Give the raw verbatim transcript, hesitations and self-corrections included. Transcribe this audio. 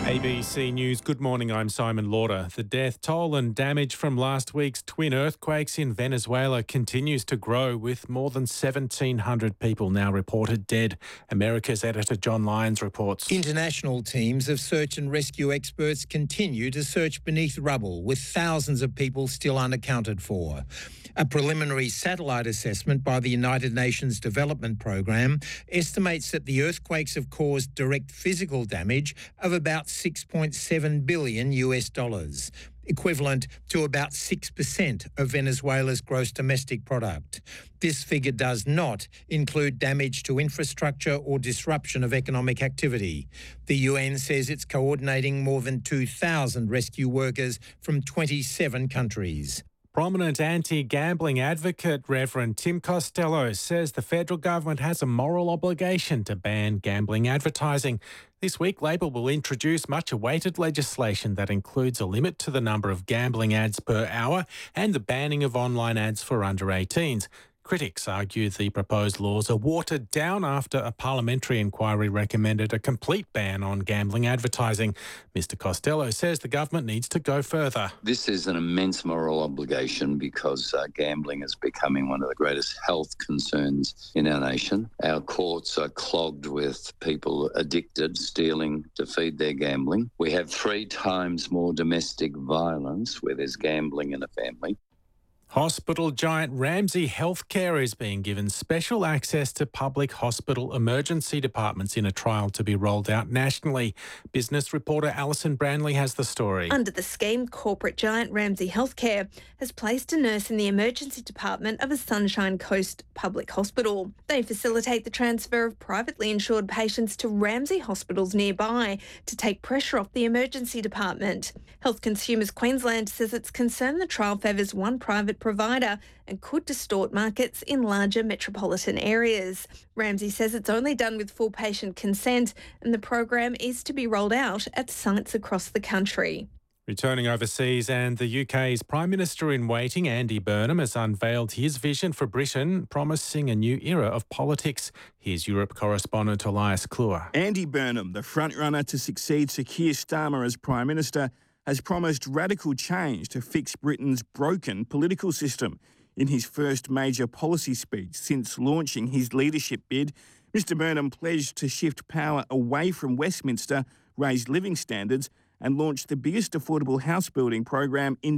A B C News, good morning, I'm Simon Lauder. The death toll and damage from last week's twin earthquakes in Venezuela continues to grow, with more than seventeen hundred people now reported dead. America's editor John Lyons reports. International teams of search and rescue experts continue to search beneath rubble, with thousands of people still unaccounted for. A preliminary satellite assessment by the United Nations Development Programme estimates that the earthquakes have caused direct physical damage of about six point seven billion US dollars, equivalent to about six percent of Venezuela's gross domestic product. This figure does not include damage to infrastructure or disruption of economic activity. The U N says it's coordinating more than two thousand rescue workers from twenty-seven countries. Prominent anti-gambling advocate Reverend Tim Costello says the federal government has a moral obligation to ban gambling advertising. This week, Labor will introduce much-awaited legislation that includes a limit to the number of gambling ads per hour and the banning of online ads for under eighteens. Critics argue the proposed laws are watered down after a parliamentary inquiry recommended a complete ban on gambling advertising. Mister Costello says the government needs to go further. This is an immense moral obligation because uh, gambling is becoming one of the greatest health concerns in our nation. Our courts are clogged with people addicted, stealing to feed their gambling. We have three times more domestic violence where there's gambling in a family. Hospital giant Ramsay Health Care is being given special access to public hospital emergency departments in a trial to be rolled out nationally. Business reporter Alison Branley has the story. Under the scheme, corporate giant Ramsay Health Care has placed a nurse in the emergency department of a Sunshine Coast public hospital. They facilitate the transfer of privately insured patients to Ramsay hospitals nearby to take pressure off the emergency department. Health Consumers Queensland says it's concerned the trial favours one private provider and could distort markets in larger metropolitan areas. Ramsay says it's only done with full patient consent and the program is to be rolled out at sites across the country. Returning overseas, and the U K's Prime Minister in waiting, Andy Burnham, has unveiled his vision for Britain, promising a new era of politics. Here's Europe correspondent Elias Kluwer. Andy Burnham, the frontrunner to succeed Sir Keir Starmer as Prime Minister, has promised radical change to fix Britain's broken political system. In his first major policy speech since launching his leadership bid, Mr Burnham pledged to shift power away from Westminster, raise living standards and launch the biggest affordable house building program in